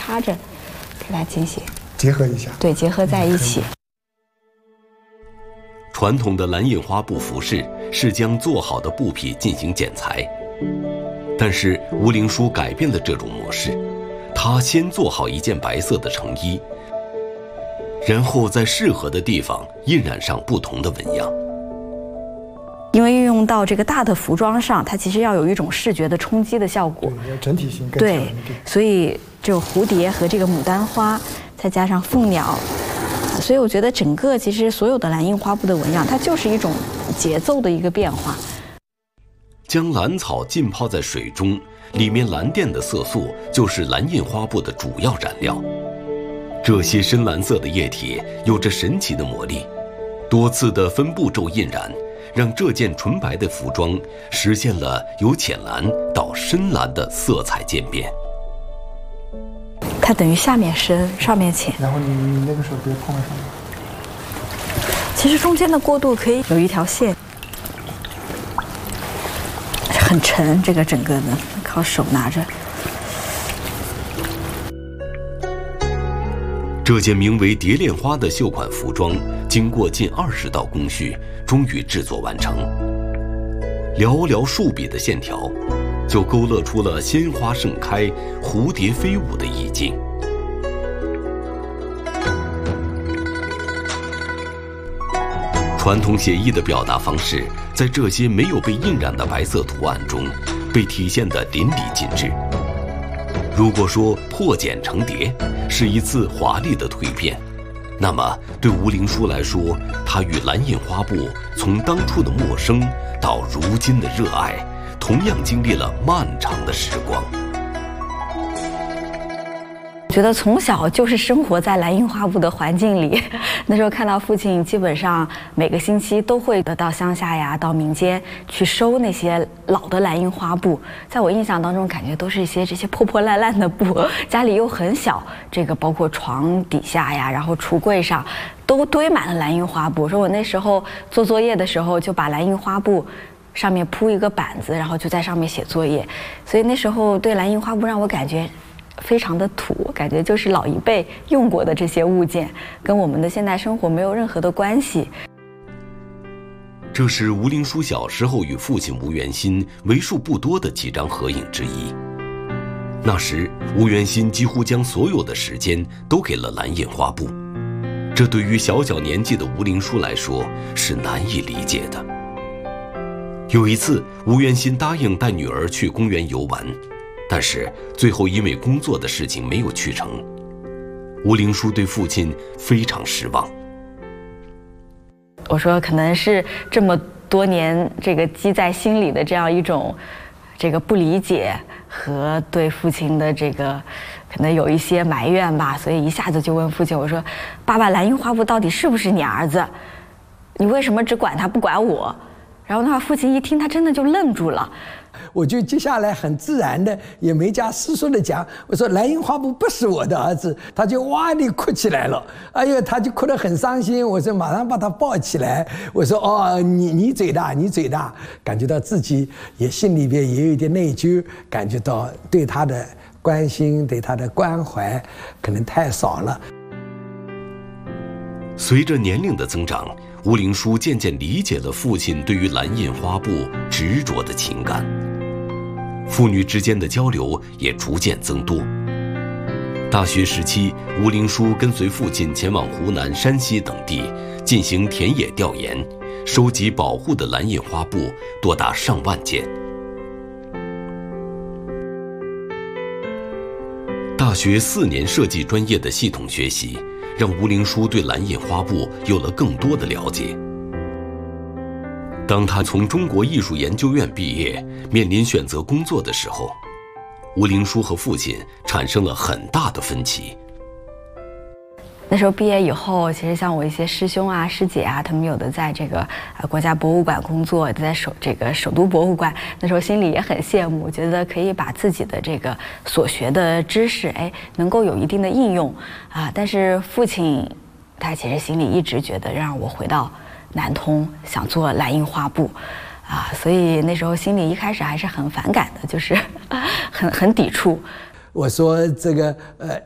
插着，给它进行结合一下。 对，结合在一起。 传统的蓝印花布服饰是将做好的布匹进行剪裁，但是吴灵书改变了这种模式，他先做好一件白色的成衣，然后在适合的地方印染上不同的纹样。 因为运用到这个大的服装上，它其实要有一种视觉的冲击的效果， 对，要整体性更强对一点。 所以就蝴蝶和这个牡丹花，再加上凤鸟。所以我觉得整个其实所有的蓝印花布的纹样，它就是一种节奏的一个变化。 将蓝草浸泡在水中，里面蓝靛的色素就是蓝印花布的主要染料。这些深蓝色的液体有着神奇的魔力，多次的分步骤印染，让这件纯白的服装实现了由浅蓝到深蓝的色彩渐变。 它等于下面深，上面浅。 然后你那个手别碰在上面。 其实中间的过渡可以有一条线，很沉，这个整个的靠手拿着。 这件名为蝶恋花的绣款服装，经过近20道工序，终于制作完成。寥寥数笔的线条，就勾勒出了鲜花盛开、蝴蝶飞舞的意境。传统写意的表达方式，在这些没有被印染的白色图案中，被体现得淋漓尽致。如果说破茧成蝶是一次华丽的蜕变，那么对吴灵书来说，他与蓝印花布从当初的陌生到如今的热爱，同样经历了漫长的时光。 觉得从小就是生活在蓝印花布的环境里，那时候看到父亲基本上每个星期都会到乡下呀，到民间去收那些老的蓝印花布。在我印象当中，感觉都是一些这些破破烂烂的布，家里又很小，这个包括床底下呀，然后橱柜上都堆满了蓝印花布。说我那时候做作业的时候，就把蓝印花布上面铺一个板子，然后就在上面写作业。所以那时候对蓝印花布让我感觉非常的土，感觉就是老一辈用过的这些物件，跟我们的现代生活没有任何的关系。 这是吴灵书小时候与父亲吴元新为数不多的几张合影之一。那时，吴元新几乎将所有的时间都给了蓝印花布，这对于小小年纪的吴灵书来说是难以理解的。有一次，吴元新答应带女儿去公园游玩，但是最后因为工作的事情没有去成。吴灵书对父亲非常失望。 我说可能是这么多年这个积在心里的这样一种这个不理解和对父亲的这个可能有一些埋怨吧，所以一下子就问父亲，我说爸爸，蓝印花布到底是不是你儿子？你为什么只管他不管我？然后那父亲一听，他真的就愣住了。 我就接下来很自然的，也没加思索的讲，我说蓝印花布不是我的儿子，他就哇地哭起来了，哎呦，他就哭得很伤心。我说马上把他抱起来，我说哦，你嘴大，你嘴大，感觉到自己也心里边也有一点内疚，感觉到对他的关心，对他的关怀可能太少了。 随着年龄的增长，吴灵书渐渐理解了父亲对于蓝印花布执着的情感，父女之间的交流也逐渐增多。大学时期，吴灵书跟随父亲前往湖南、山西等地进行田野调研，收集保护的蓝印花布多达上万件。大学4年设计专业的系统学习，让吴灵书对蓝印花布有了更多的了解。当他从中国艺术研究院毕业，面临选择工作的时候，吴灵书和父亲产生了很大的分歧。 那时候毕业以后，其实像我一些师兄啊、师姐啊，他们有的在这个国家博物馆工作，在首都博物馆，那时候心里也很羡慕，觉得可以把自己的这个所学的知识，能够有一定的应用啊。但是父亲他其实心里一直觉得让我回到南通，想做蓝印花布啊，所以那时候心里一开始还是很反感的，就是很抵触。 我说这个